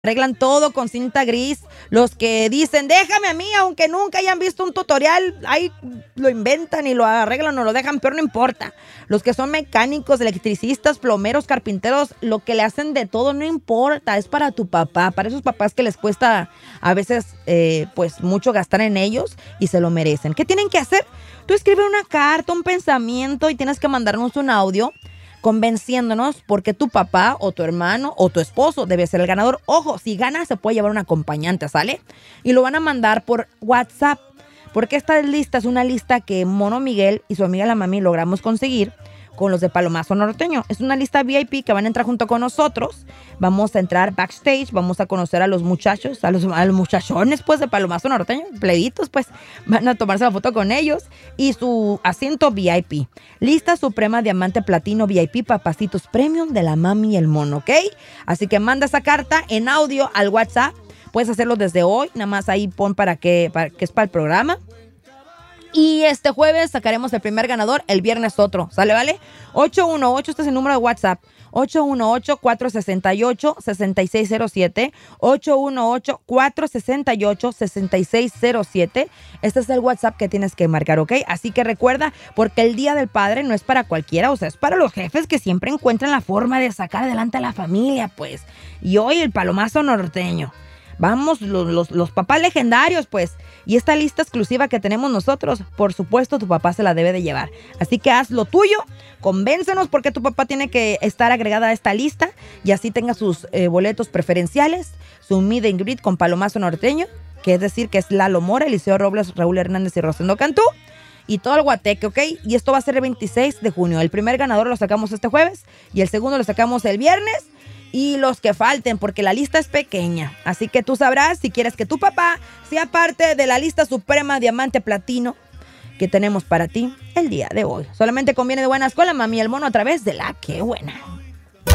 arreglan todo con cinta gris, los que dicen, déjame a mí, aunque nunca hayan visto un tutorial, ahí lo inventan y lo arreglan o lo dejan, pero no importa. Los que son mecánicos, electricistas, plomeros, carpinteros, lo que le hacen de todo, no importa, es para tu papá, para esos papás que les cuesta a veces pues mucho gastar en ellos y se lo merecen. ¿Qué tienen que hacer? Tú escribes una carta, un pensamiento y tienes que mandarnos un audio convenciéndonos por qué tu papá o tu hermano o tu esposo debe ser el ganador. Ojo, si gana se puede llevar un acompañante, ¿sale? Y lo van a mandar por WhatsApp, porque esta lista es una lista que Mono Miguel y su amiga la Mami logramos conseguir con los de Palomazo Norteño. Es una lista VIP que van a entrar junto con nosotros. Vamos a entrar backstage, vamos a conocer a los muchachos, a los muchachones pues de Palomazo Norteño, plebitos pues, van a tomarse la foto con ellos y su asiento VIP. Lista Suprema Diamante Platino VIP Papacitos Premium de la Mami y el Mono, ¿ok? Así que manda esa carta en audio al WhatsApp. Puedes hacerlo desde hoy, nada más ahí pon para que es para el programa. Y este jueves sacaremos el primer ganador, el viernes otro, ¿sale, vale? 818, este es el número de WhatsApp, 818-468-6607, 818-468-6607, este es el WhatsApp que tienes que marcar, ¿ok? Así que recuerda, porque el Día del Padre no es para cualquiera, o sea, es para los jefes que siempre encuentran la forma de sacar adelante a la familia, pues. Y hoy el Palomazo Norteño. Vamos, los papás legendarios, pues. Y esta lista exclusiva que tenemos nosotros, por supuesto, tu papá se la debe de llevar. Así que haz lo tuyo, convéncenos por qué tu papá tiene que estar agregada a esta lista y así tenga sus boletos preferenciales, su meet and greet con Palomazo Norteño, que es decir, que es Lalo Mora, Eliseo Robles, Raúl Hernández y Rosendo Cantú. Y todo el guateque, ¿ok? Y esto va a ser el 26 de junio. El primer ganador lo sacamos este jueves y el segundo lo sacamos el viernes. Y los que falten, porque la lista es pequeña. Así que tú sabrás si quieres que tu papá sea parte de la lista Suprema Diamante Platino que tenemos para ti el día de hoy. Solamente conviene de buena escuela, Mami y el Mono, a través de La Que Buena.